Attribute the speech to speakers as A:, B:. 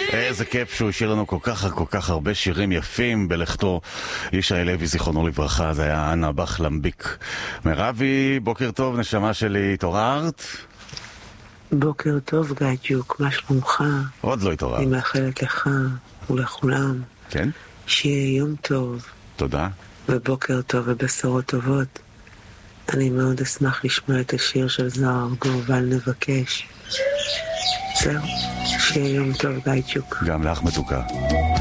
A: איזה כיף שהוא השאיר לנו כל כך הרבה שירים יפים בלכתו. ישי לוי, זיכרונו לברכה, זה היה אנה בחלמביק. מרבי, בוקר טוב, נשמה שלי, התעוררת?
B: בוקר טוב, גייג'וק, מה שלומך?
A: עוד לא התעוררת.
B: אני מאחלת לך ולכולם.
A: כן?
B: שיהיה יום טוב.
A: תודה.
B: ובוקר טוב ובשורות טובות. אני מאוד אשמח לשמוע את השיר של זוהר ארגוב, ואל נבקש. זהו, שיהיה יום טוב, גייג'וק.
A: גם לך מתוקה.